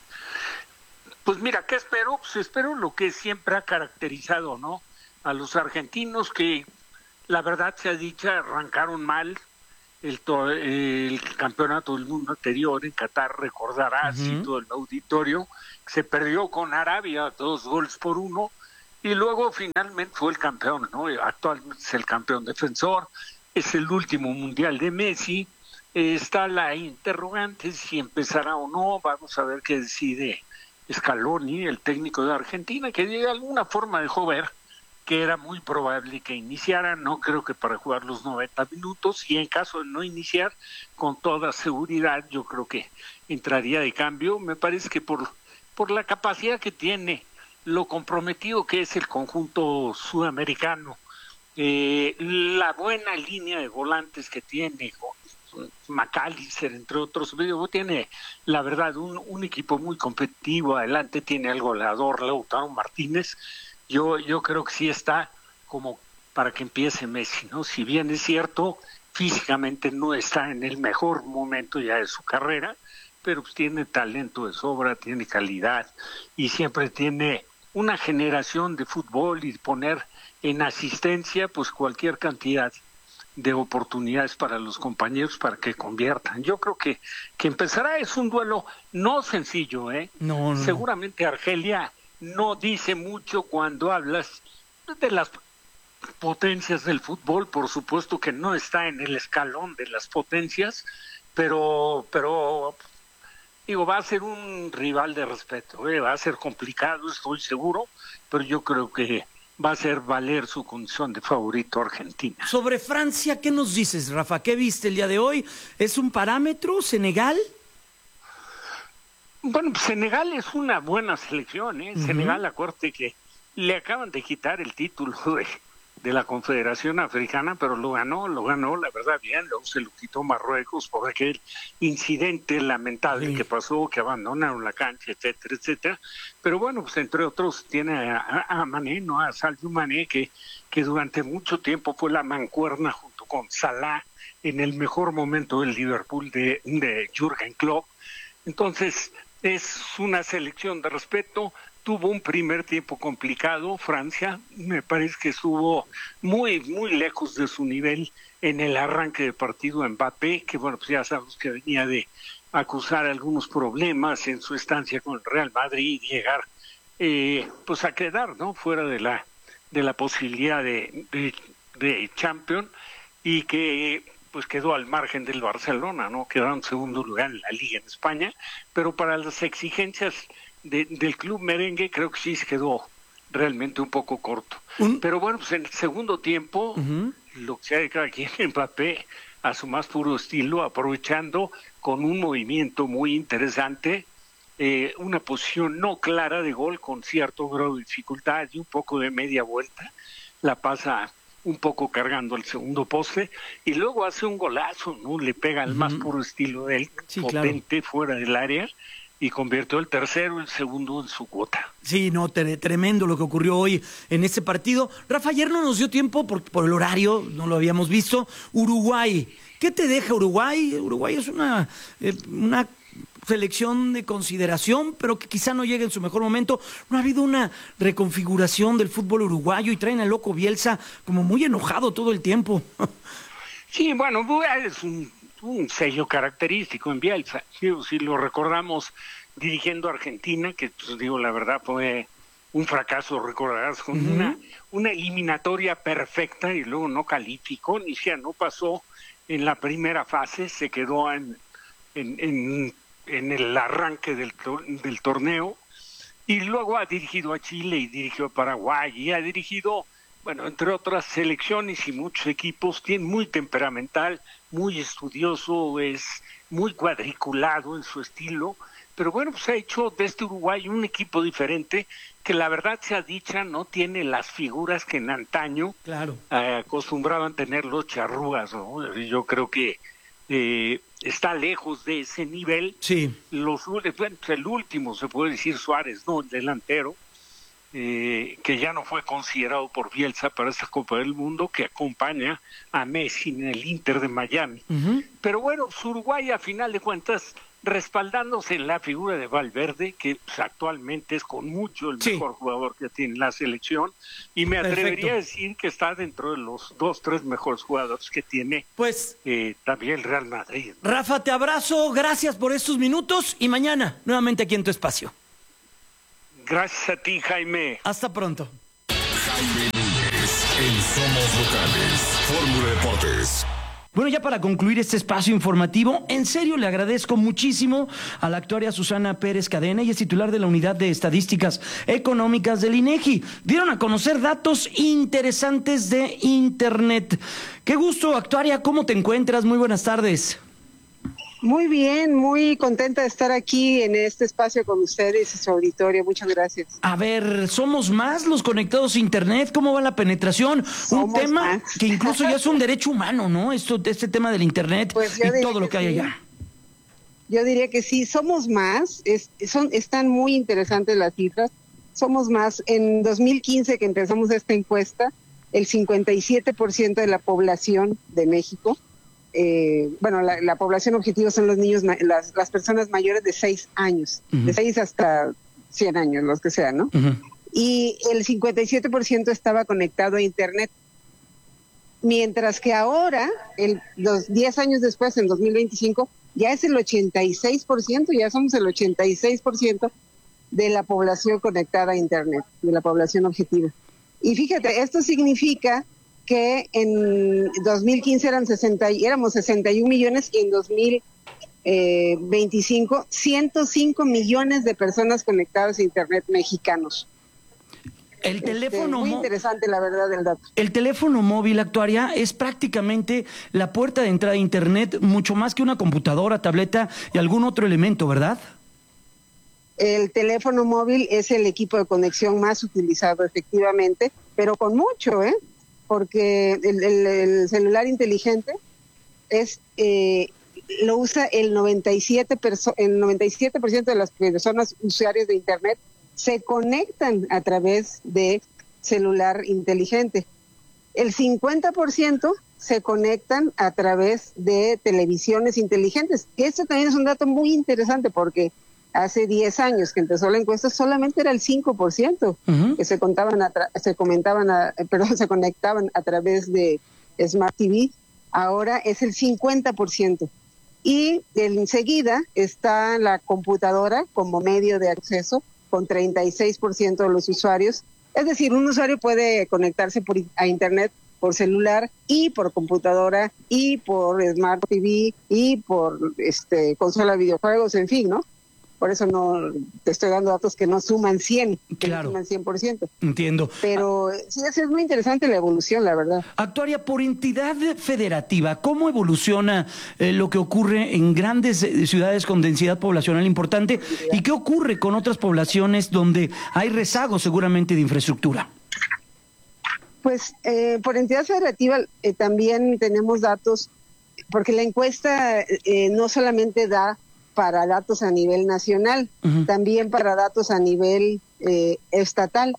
Pues mira, ¿qué espero? Pues espero lo que siempre ha caracterizado, ¿no? A los argentinos, que la verdad sea dicha, arrancaron mal el, to- el campeonato del mundo anterior en Qatar, recordarás, uh-huh. y todo el auditorio, se perdió con Arabia dos goles por uno, y luego finalmente fue el campeón, ¿no? Actualmente es el campeón defensor, es el último mundial de Messi, eh, está la interrogante si empezará o no, vamos a ver qué decide Scaloni, el técnico de Argentina, que de alguna forma dejó ver que era muy probable que iniciara, no creo que para jugar los noventa minutos, y en caso de no iniciar, con toda seguridad, yo creo que entraría de cambio. Me parece que por, por la capacidad que tiene, lo comprometido que es el conjunto sudamericano, eh, la buena línea de volantes que tiene, McAllister, entre otros, tiene la verdad un, un equipo muy competitivo, adelante tiene al goleador Lautaro Martínez. Yo, yo creo que sí está como para que empiece Messi, ¿no? Si bien es cierto, físicamente no está en el mejor momento ya de su carrera, pero pues tiene talento de sobra, tiene calidad y siempre tiene una generación de fútbol y poner en asistencia pues cualquier cantidad de oportunidades para los compañeros para que conviertan. Yo creo que, que empezará, es un duelo no sencillo, ¿eh? No, no. Seguramente Argelia no dice mucho cuando hablas de las potencias del fútbol, por supuesto que no está en el escalón de las potencias, pero pero digo, va a ser un rival de respeto, ¿eh? Va a ser complicado, estoy seguro, pero yo creo que va a hacer valer su condición de favorito Argentina. Sobre Francia, ¿qué nos dices, Rafa? ¿Qué viste el día de hoy? ¿Es un parámetro Senegal? Bueno, pues Senegal es una buena selección, ¿eh? Uh-huh. Senegal, acuérdate que le acaban de quitar el título de, de la Confederación Africana, pero lo ganó, lo ganó, la verdad, bien, luego se lo quitó Marruecos por aquel incidente lamentable sí. que pasó, que abandonaron la cancha, etcétera, etcétera. Pero bueno, pues entre otros tiene a, a Mané, ¿no? A Sadio Mané, que, que durante mucho tiempo fue la mancuerna junto con Salah en el mejor momento del Liverpool de, de Jürgen Klopp. Entonces, es una selección de respeto. Tuvo un primer tiempo complicado, Francia, me parece que estuvo muy, muy lejos de su nivel en el arranque de partido Mbappé, que bueno, pues ya sabemos que venía de acusar algunos problemas en su estancia con el Real Madrid y llegar eh, pues a quedar, ¿no? Fuera de la de la posibilidad de, de, de Champions, y que pues quedó al margen del Barcelona, ¿no? Quedó en segundo lugar en la Liga en España, pero para las exigencias de, del club merengue creo que sí se quedó realmente un poco corto. ¿Mm? Pero bueno, pues en el segundo tiempo, uh-huh. lo que sea de cada quien, Mbappé a su más puro estilo, aprovechando con un movimiento muy interesante, eh, una posición no clara de gol con cierto grado de dificultad y un poco de media vuelta, la pasa un poco cargando el segundo poste, y luego hace un golazo, ¿no? Le pega al uh-huh. más puro estilo de él, sí, potente, claro, fuera del área, y convirtió el tercero, el segundo en su cuota. Sí, no, tre- tremendo lo que ocurrió hoy en este partido. Rafa, ayer no nos dio tiempo por, por el horario, no lo habíamos visto. Uruguay, ¿qué te deja Uruguay? Uruguay es una, eh, una selección de consideración, pero que quizá no llegue en su mejor momento. No ha habido una reconfiguración del fútbol uruguayo y traen al loco Bielsa como muy enojado todo el tiempo. Sí, bueno, es un, un sello característico en Bielsa. Sí, si lo recordamos dirigiendo a Argentina, que pues, digo, la verdad fue un fracaso, recordarás, con uh-huh. una, una eliminatoria perfecta y luego no calificó, ni siquiera no pasó en la primera fase, se quedó en, en, en en el arranque del, del torneo, y luego ha dirigido a Chile y dirigió a Paraguay y ha dirigido, bueno, entre otras selecciones y muchos equipos. Tiene muy temperamental, muy estudioso, es muy cuadriculado en su estilo, pero bueno, pues ha hecho de este Uruguay un equipo diferente que la verdad sea dicha no tiene las figuras que en antaño claro. eh, acostumbraban tener los charrúas, ¿no? Yo creo que eh, está lejos de ese nivel. Sí. Los, bueno, el último, se puede decir, Suárez, ¿no? El delantero, eh, que ya no fue considerado por Bielsa para esta Copa del Mundo, que acompaña a Messi en el Inter de Miami. Uh-huh. Pero bueno, Uruguay, a final de cuentas, respaldándose en la figura de Valverde, que pues, actualmente es con mucho el mejor sí. jugador que tiene la selección, y me atrevería Perfecto. a decir que está dentro de los dos, tres mejores jugadores que tiene pues, eh, también el Real Madrid. Rafa, te abrazo, gracias por estos minutos, y mañana, nuevamente aquí en tu espacio. Gracias a ti, Jaime. Hasta pronto. Jaime Núñez, en Somos Locales, Fórmula Deportes. Bueno, ya para concluir este espacio informativo, en serio le agradezco muchísimo a la actuaria Susana Pérez Cadena, y es titular de la Unidad de Estadísticas Económicas del INEGI. Dieron a conocer datos interesantes de Internet. Qué gusto, actuaria, ¿cómo te encuentras? Muy buenas tardes. Muy bien, muy contenta de estar aquí en este espacio con ustedes y su auditorio. Muchas gracias. A ver, ¿somos más los conectados a Internet? ¿Cómo va la penetración? Somos un tema más. Que incluso ya es un derecho humano, ¿no? Esto, este tema del Internet pues y todo lo que, que hay sí. allá. Yo diría que sí, somos más. Es, son, están muy interesantes las cifras. Somos más. En dos mil quince, que empezamos esta encuesta, el cincuenta y siete por ciento de la población de México, Eh, bueno, la, la población objetivo son los niños, las, las personas mayores de seis años, uh-huh. de seis hasta cien años, los que sean, ¿no? Uh-huh. Y el cincuenta y siete por ciento estaba conectado a Internet. Mientras que ahora, el, los diez años después, en dos mil veinticinco, ya es el ochenta y seis por ciento, ya somos el ochenta y seis por ciento de la población conectada a Internet, de la población objetiva. Y fíjate, esto significa que en dos mil quince eran sesenta, éramos sesenta y un millones y en dos mil veinticinco ciento cinco millones de personas conectadas a Internet mexicanos. El teléfono este, muy interesante la verdad del dato. El teléfono móvil, actuaria, es prácticamente la puerta de entrada a Internet, mucho más que una computadora, tableta y algún otro elemento, ¿verdad? El teléfono móvil es el equipo de conexión más utilizado efectivamente, pero con mucho, ¿eh? Porque el, el, el celular inteligente es eh, lo usa el noventa y siete por ciento, el noventa y siete por ciento de las personas usuarias de Internet se conectan a través de celular inteligente. El cincuenta por ciento se conectan a través de televisiones inteligentes. Y esto también es un dato muy interesante porque hace diez años que empezó la encuesta solamente era el cinco por ciento uh-huh. que se contaban a tra- se comentaban a, perdón, se conectaban a través de Smart T V. Ahora es el cincuenta por ciento. Y enseguida está la computadora como medio de acceso con treinta y seis por ciento de los usuarios. Es decir, un usuario puede conectarse por, a Internet por celular y por computadora y por Smart T V y por este consola de videojuegos, en fin, ¿no? Por eso no te estoy dando datos que no suman cien, que claro. no suman cien por ciento. Entiendo. Pero sí, es muy interesante la evolución, la verdad. Actuaria, por entidad federativa, ¿cómo evoluciona eh, lo que ocurre en grandes eh, ciudades con densidad poblacional importante? ¿Y qué ocurre con otras poblaciones donde hay rezago seguramente de infraestructura? Pues eh, por entidad federativa eh, también tenemos datos, porque la encuesta eh, no solamente da para datos a nivel nacional, uh-huh. también para datos a nivel eh, estatal.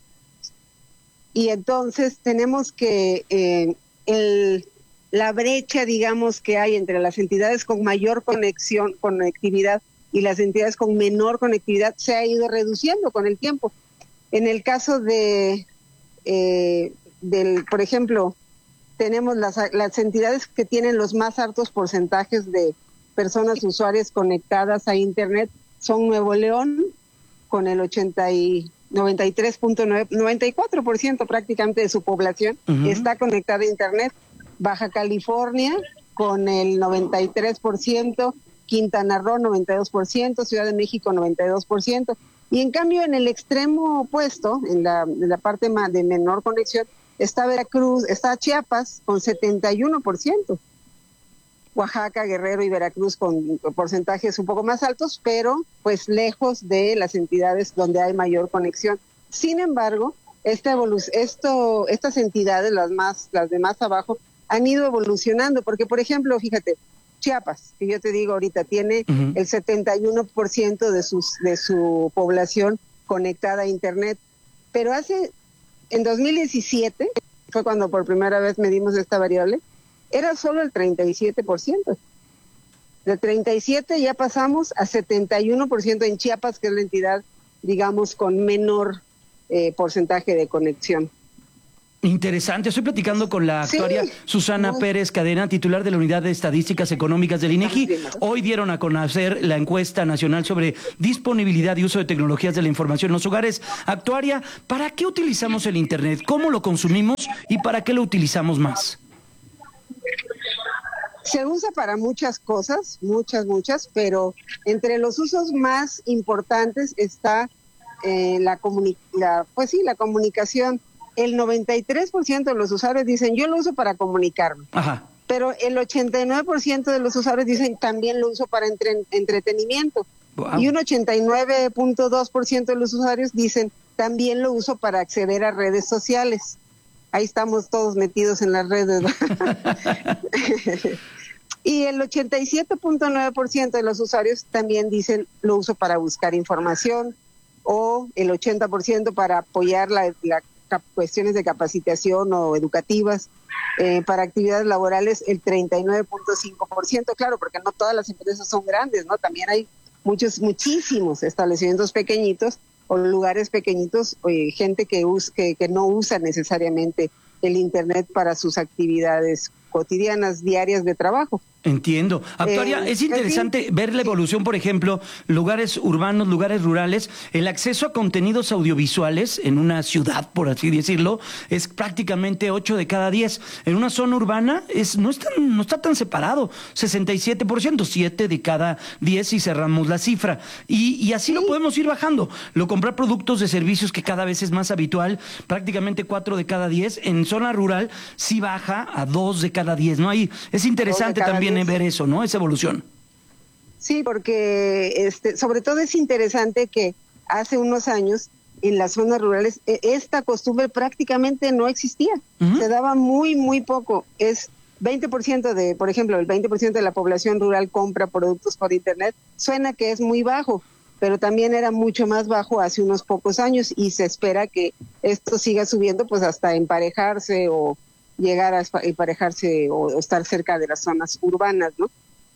Y entonces tenemos que eh, el, la brecha, digamos, que hay entre las entidades con mayor conexión, conectividad y las entidades con menor conectividad se ha ido reduciendo con el tiempo. En el caso de, eh, del, por ejemplo, tenemos las, las entidades que tienen los más altos porcentajes de personas usuarias conectadas a Internet son Nuevo León con el ochenta y noventa y tres punto nueve, noventa y cuatro por ciento prácticamente de su población uh-huh. está conectada a Internet. Baja California con el noventa y tres por ciento, Quintana Roo noventa y dos por ciento, Ciudad de México noventa y dos por ciento. Y en cambio en el extremo opuesto, en la, en la parte más de menor conexión, está Veracruz, está Chiapas con setenta y uno por ciento. Oaxaca, Guerrero y Veracruz con porcentajes un poco más altos, pero pues lejos de las entidades donde hay mayor conexión. Sin embargo, esta evolu- esto, estas entidades, las más, las de más abajo, han ido evolucionando, porque por ejemplo, fíjate, Chiapas, que yo te digo ahorita, tiene uh-huh. el setenta y uno por ciento de sus, de su población conectada a Internet, pero hace, en dos mil diecisiete, fue cuando por primera vez medimos esta variable, era solo el treinta y siete por ciento. De treinta y siete ya pasamos a setenta y uno por ciento en Chiapas, que es la entidad, digamos, con menor eh, porcentaje de conexión. Interesante. Estoy platicando con la actuaria sí, Susana no. Pérez Cadena, titular de la Unidad de Estadísticas Económicas del INEGI. Hoy dieron a conocer la encuesta nacional sobre disponibilidad y uso de tecnologías de la información en los hogares. Actuaria, ¿para qué utilizamos el Internet? ¿Cómo lo consumimos y para qué lo utilizamos más? Se usa para muchas cosas, muchas, muchas, pero entre los usos más importantes está eh, la, comuni- la, pues sí, la comunicación. El noventa y tres por ciento de los usuarios dicen, yo lo uso para comunicarme. Ajá. Pero el ochenta y nueve por ciento de los usuarios dicen, también lo uso para entre- entretenimiento. Wow. Y un ochenta y nueve punto dos por ciento de los usuarios dicen, también lo uso para acceder a redes sociales. Ahí estamos todos metidos en las redes. Y el ochenta y siete punto nueve por ciento de los usuarios también dicen, lo uso para buscar información, o el ochenta por ciento para apoyar la, la cuestiones de capacitación o educativas, eh, para actividades laborales el treinta y nueve punto cinco por ciento, claro, porque no todas las empresas son grandes, ¿no? También hay muchos, muchísimos establecimientos pequeñitos o lugares pequeñitos, eh, gente que, us, que, que no usa necesariamente el Internet para sus actividades cotidianas, diarias de trabajo. Entiendo. Actuaria, eh, es interesante sí. ver la evolución, por ejemplo, lugares urbanos, lugares rurales. El acceso a contenidos audiovisuales en una ciudad, por así decirlo, es prácticamente ocho de cada diez. En una zona urbana es no, es tan, no está tan separado, sesenta y siete por ciento, siete de cada diez si cerramos la cifra. Y, y así sí. lo podemos ir bajando. Lo comprar productos de servicios que cada vez es más habitual, prácticamente cuatro de cada diez. En zona rural sí baja a dos de cada diez, ¿no? Ahí es interesante también ver eso, ¿no? Esa evolución. Sí, porque este, sobre todo es interesante que hace unos años en las zonas rurales esta costumbre prácticamente no existía. Uh-huh. Se daba muy, muy poco. Es veinte por ciento de, por ejemplo, el veinte por ciento de la población rural compra productos por Internet. Suena que es muy bajo, pero también era mucho más bajo hace unos pocos años y se espera que esto siga subiendo pues hasta emparejarse o llegar a emparejarse o, o estar cerca de las zonas urbanas, ¿no?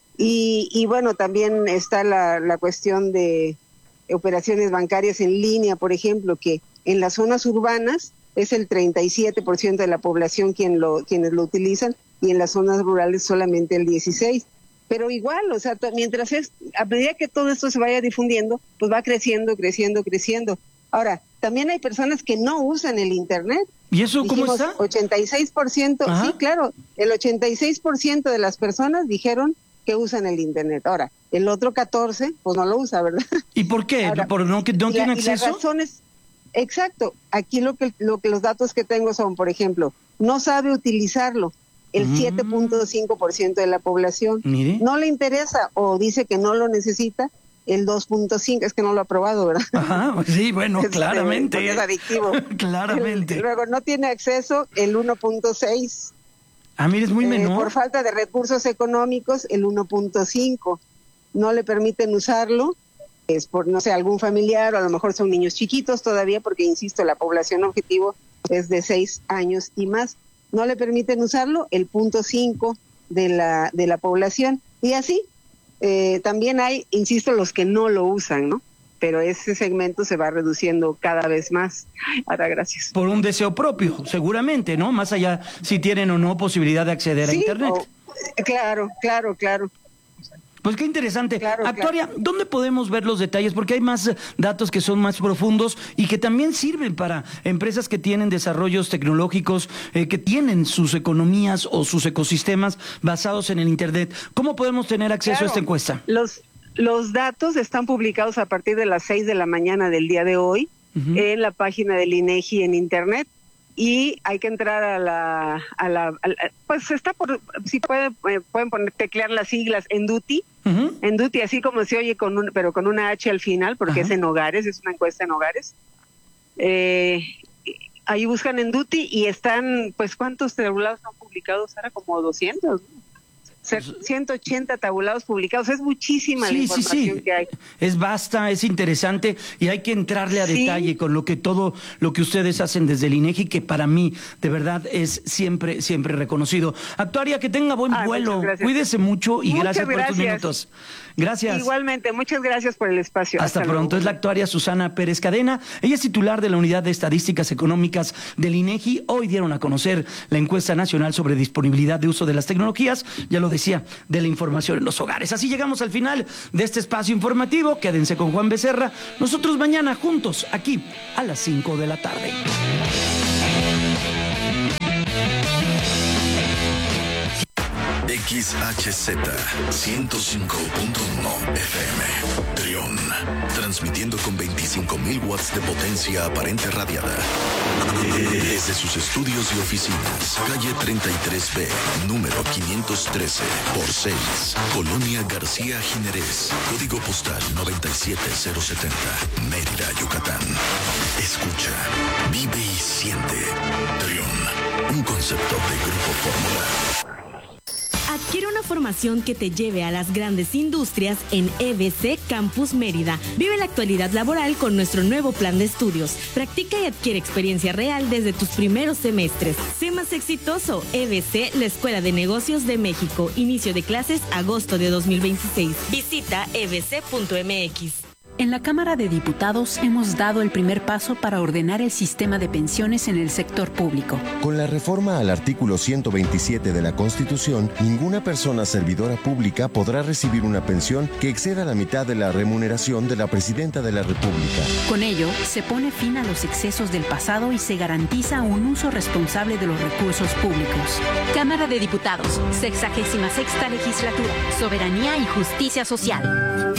Y, y bueno, también está la, la cuestión de operaciones bancarias en línea, por ejemplo, que en las zonas urbanas es el treinta y siete por ciento de la población quien lo, quienes lo utilizan y en las zonas rurales solamente el dieciséis por ciento. Pero igual, o sea, t- mientras es, a medida que todo esto se vaya difundiendo, pues va creciendo, creciendo, creciendo. Ahora, también hay personas que no usan el Internet. ¿Y eso cómo Dijimos, está? ochenta y seis por ciento, Ajá. sí, claro, el ochenta y seis por ciento de las personas dijeron que usan el Internet. Ahora, el otro catorce por ciento, pues no lo usa, ¿verdad? ¿Y por qué? Ahora, ¿Por no, que no tiene acceso? Y las razones, exacto, aquí lo que, lo que los datos que tengo son, por ejemplo, no sabe utilizarlo. El mm. siete punto cinco por ciento de la población. Mire. No le interesa o dice que no lo necesita. El dos punto cinco, es que no lo ha probado, ¿verdad? Ajá, sí, bueno, es, claramente. Es adictivo. Claramente. El, luego no tiene acceso el uno punto seis. Ah, mire, es muy menor. Eh, por falta de recursos económicos, el uno punto cinco. No le permiten usarlo. Es por, no sé, algún familiar o a lo mejor son niños chiquitos todavía, porque, insisto, la población objetivo es de seis años y más. No le permiten usarlo el punto cinco de la, de la población. Y así, eh, también hay, insisto, los que no lo usan, ¿no? Pero ese segmento se va reduciendo cada vez más. Ahora, gracias. Por un deseo propio, seguramente, ¿no? Más allá si tienen o no posibilidad de acceder sí, a Internet. O, claro, claro, claro. Pues qué interesante. Claro, Actuaria, claro. ¿dónde podemos ver los detalles? Porque hay más datos que son más profundos y que también sirven para empresas que tienen desarrollos tecnológicos, eh, que tienen sus economías o sus ecosistemas basados en el Internet. ¿Cómo podemos tener acceso claro. a esta encuesta? Los, los datos están publicados a partir de las seis de la mañana del día de hoy uh-huh. en la página del INEGI en Internet. Y hay que entrar a la, a la, a la pues está por, si puede, eh, pueden poner, teclear las siglas Enduti, uh-huh. Enduti, así como se oye, con un, pero con una H al final, porque uh-huh. es en hogares, es una encuesta en hogares. Eh, ahí buscan Enduti y están, pues, ¿cuántos tabulados han publicado, Sara? Como doscientos, ¿no? ciento ochenta tabulados publicados, es muchísima sí, la información sí, sí. que hay. Es vasta, es interesante y hay que entrarle a sí. detalle con lo que todo lo que ustedes hacen desde el INEGI, que para mí de verdad es siempre, siempre reconocido. Actuaria, que tenga buen ah, vuelo, cuídese mucho y gracias, gracias por estos minutos. Gracias. Igualmente, muchas gracias por el espacio. Hasta, Hasta pronto. Luego. Es la actuaria Susana Pérez Cadena. Ella es titular de la Unidad de Estadísticas Económicas del INEGI. Hoy dieron a conocer la encuesta nacional sobre disponibilidad de uso de las tecnologías, ya lo decía, de la información en los hogares. Así llegamos al final de este espacio informativo. Quédense con Juan Becerra. Nosotros mañana juntos, aquí, a las cinco de la tarde. X H Z ciento cinco punto uno F M Trión, transmitiendo con veinticinco mil watts de potencia aparente radiada desde sus estudios y oficinas, calle treinta y tres B, número quinientos trece por seis, Colonia García Jiménez, código postal noventa y siete cero setenta, Mérida, Yucatán. Escucha, vive y siente. Trión, un concepto de Grupo Fórmula. Adquiere una formación que te lleve a las grandes industrias en E B C Campus Mérida. Vive la actualidad laboral con nuestro nuevo plan de estudios. Practica y adquiere experiencia real desde tus primeros semestres. Sé más exitoso. E B C, la Escuela de Negocios de México. Inicio de clases agosto de dos mil veintiséis. Visita e b c punto m x. En la Cámara de Diputados hemos dado el primer paso para ordenar el sistema de pensiones en el sector público. Con la reforma al artículo ciento veintisiete de la Constitución, ninguna persona servidora pública podrá recibir una pensión que exceda la mitad de la remuneración de la Presidenta de la República. Con ello, se pone fin a los excesos del pasado y se garantiza un uso responsable de los recursos públicos. Cámara de Diputados, sexagésima sexta legislatura, soberanía y justicia social.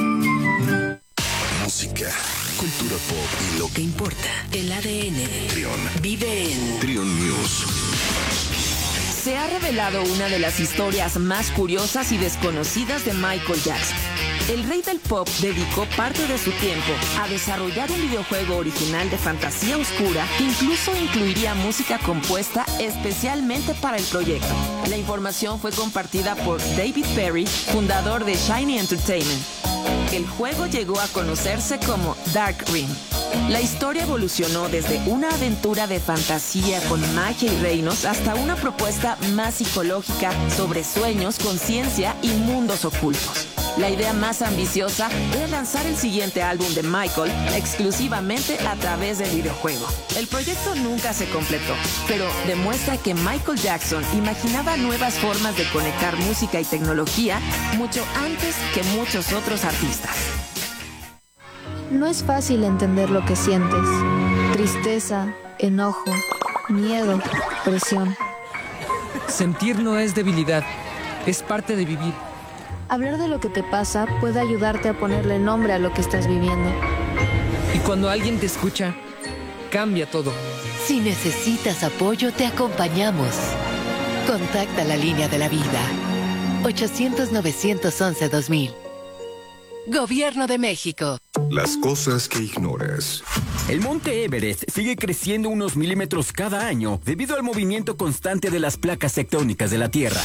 Música, cultura pop y lo que importa. El A D N. Trión. Vive en Trión News. Se ha revelado una de las historias más curiosas y desconocidas de Michael Jackson. El rey del pop dedicó parte de su tiempo a desarrollar un videojuego original de fantasía oscura que incluso incluiría música compuesta especialmente para el proyecto. La información fue compartida por David Perry, fundador de Shiny Entertainment. El juego llegó a conocerse como Dark Rim. La historia evolucionó desde una aventura de fantasía con magia y reinos hasta una propuesta más psicológica sobre sueños, conciencia y mundos ocultos. La idea más ambiciosa era lanzar el siguiente álbum de Michael exclusivamente a través del videojuego. El proyecto nunca se completó, pero demuestra que Michael Jackson imaginaba nuevas formas de conectar música y tecnología mucho antes que muchos otros artistas. No es fácil entender lo que sientes. Tristeza, enojo, miedo, presión. Sentir no es debilidad, es parte de vivir. Hablar de lo que te pasa puede ayudarte a ponerle nombre a lo que estás viviendo. Y cuando alguien te escucha, cambia todo. Si necesitas apoyo, te acompañamos. Contacta la línea de la vida. ochocientos, novecientos once, dos mil. Gobierno de México. Las cosas que ignoras. El monte Everest sigue creciendo unos milímetros cada año debido al movimiento constante de las placas tectónicas de la Tierra.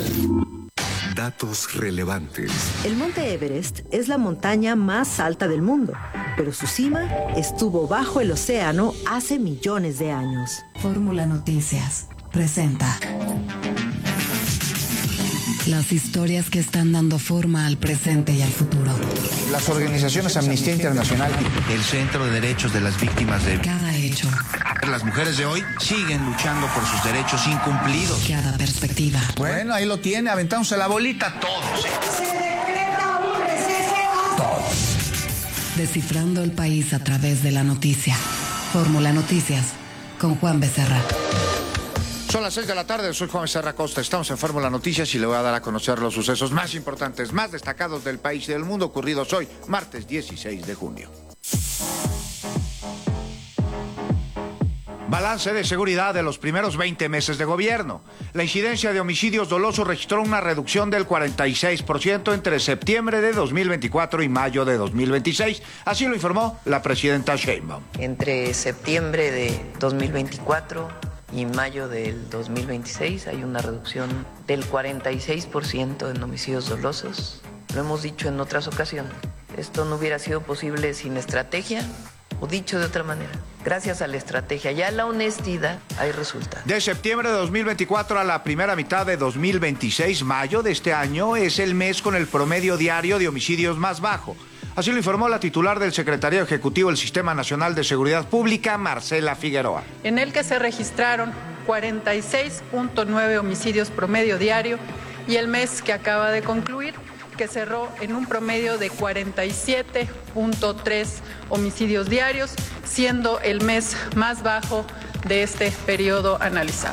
Datos relevantes. El monte Everest es la montaña más alta del mundo, pero su cima estuvo bajo el océano hace millones de años. Fórmula Noticias presenta las historias que están dando forma al presente y al futuro. Las organizaciones Amnistía Internacional, el Centro de Derechos de las Víctimas de... Cada hecho. Las mujeres de hoy siguen luchando por sus derechos incumplidos. Cada perspectiva. Bueno, ahí lo tiene, aventándose la bolita todos. Se decreta un receso. Todos. Descifrando el país a través de la noticia. Fórmula Noticias, con Juan Becerra. Son las seis de la tarde, soy Juan Becerra Costa, estamos en Fórmula Noticias y le voy a dar a conocer los sucesos más importantes, más destacados del país y del mundo ocurridos hoy, martes dieciséis de junio. Balance de seguridad de los primeros veinte meses de gobierno. La incidencia de homicidios dolosos registró una reducción del cuarenta y seis por ciento entre septiembre de dos mil veinticuatro y mayo de dos mil veintiséis. Así lo informó la presidenta Sheinbaum. Entre septiembre de dos mil veinticuatro y mayo del dos mil veintiséis hay una reducción del cuarenta y seis por ciento en homicidios dolosos. Lo hemos dicho en otras ocasiones. Esto no hubiera sido posible sin estrategia, o dicho de otra manera, gracias a la estrategia y a la honestidad hay resultados. De septiembre de dos mil veinticuatro a la primera mitad de dos mil veintiséis, mayo de este año, es el mes con el promedio diario de homicidios más bajo. Así lo informó la titular del Secretariado Ejecutivo del Sistema Nacional de Seguridad Pública, Marcela Figueroa. En el que se registraron cuarenta y seis punto nueve homicidios promedio diario y el mes que acaba de concluir, que cerró en un promedio de cuarenta y siete punto tres homicidios diarios, siendo el mes más bajo de este periodo analizado.